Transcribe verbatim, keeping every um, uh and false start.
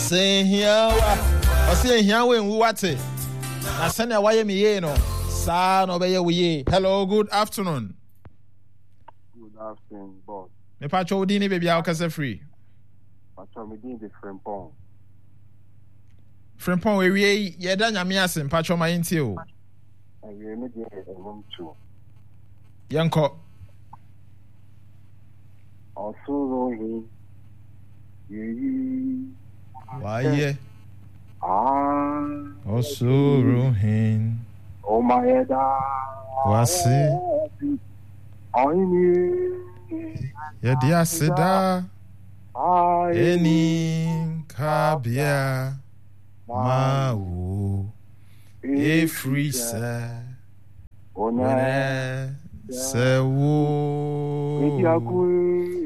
say here I say here when we what it na send ya why me ye no sa no be ye we. Hello, good afternoon. Good afternoon, boss. Me pa cho di ni baby how can free. Pa cho me di the Frimpong. Frimpong we we ye da nyame asem pa cho ma yenti o. I we me di e room two. Yanko. Also he ye why ye ah also hin oh my head wasi I ni ye dia seda eni kabia ma wo e free sa ona se wo